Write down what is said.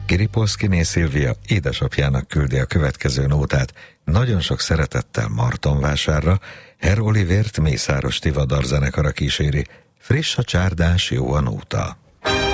Kiripolszkiné Szilvia édesapjának küldi a következő nótát. Nagyon sok szeretettel Martonvásárra, Herr Olivért Mészáros Tivadar zenekara kíséri. Friss a csárdás, jó a nóta.